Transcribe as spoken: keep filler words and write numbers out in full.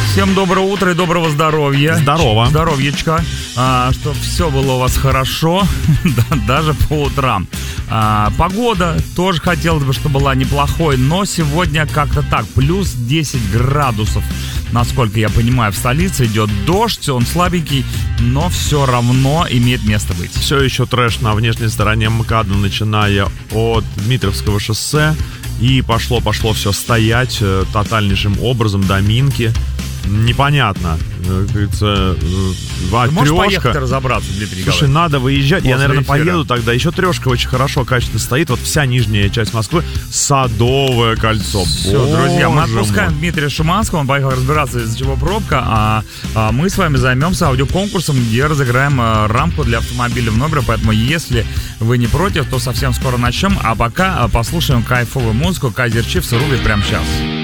Всем доброе утро и доброго здоровья. Здорово. Здоровьечка. А, чтобы все было у вас хорошо, даже по утрам. А, погода тоже хотелось бы, чтобы была неплохой, но сегодня как-то так, плюс десять градусов. Насколько я понимаю, в столице идет дождь, он слабенький, но все равно имеет место быть. Все еще трэш на внешней стороне МКАДа, начиная от Дмитровского шоссе. И пошло-пошло все стоять э, тотальнейшим образом до Минки. Непонятно. Э, говорится, э, Ты можешь трёшка. поехать разобраться, Дмитрий Николаевич? Слушай, надо выезжать. После Я, наверное, эфира. поеду тогда. Еще трешка очень хорошо, качественно стоит. Вот вся нижняя часть Москвы. Садовое кольцо. Все, Боже друзья, мы мой. отпускаем Дмитрия Шиманского. Он поехал разбираться, из-за чего пробка. А, а мы с вами займемся аудиоконкурсом, где разыграем а, рамку для автомобиля в номер. Поэтому, если вы не против, то совсем скоро начнем. А пока а, послушаем кайфовую музыку. Кайзер Чифс и Руби прямо сейчас.